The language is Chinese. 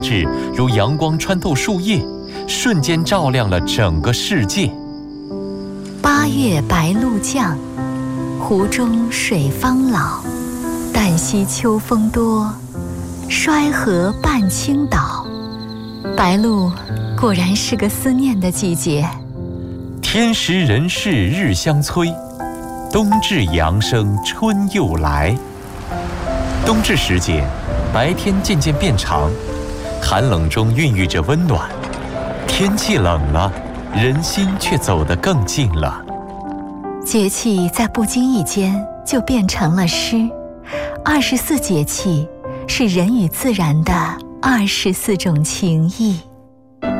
至如阳光穿透树叶，瞬间照亮了整个世界。 8月白露降，湖中水方老。旦夕秋风多，衰河半倾倒。白露果然是个思念的季节。 天时人事日相催，冬至阳生春又来。冬至时节，白天渐渐变长，寒冷中孕育着温暖。天气冷了，人心却走得更近了。 节气在不经意间就变成了诗。24节气是人与自然的24种情谊。